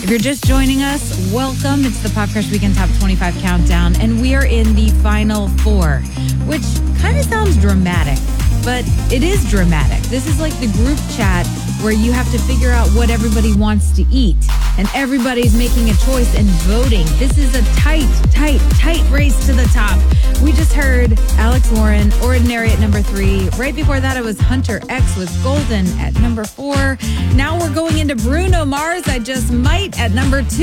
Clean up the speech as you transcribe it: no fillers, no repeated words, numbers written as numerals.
If you're just joining us, welcome. It's the Pop Crush Weekend Top 25 Countdown, and we are in the final four, which kind of sounds dramatic, but it is dramatic. This is like the group chat where you have to figure out what everybody wants to eat, and everybody's making a choice and voting. This is a tight race to the top. We just heard Alex Warren, Ordinary at number 3. Right before that, it was Hunter X with Golden at number 4. Now we're going into Bruno Mars, I Just Might at number 2.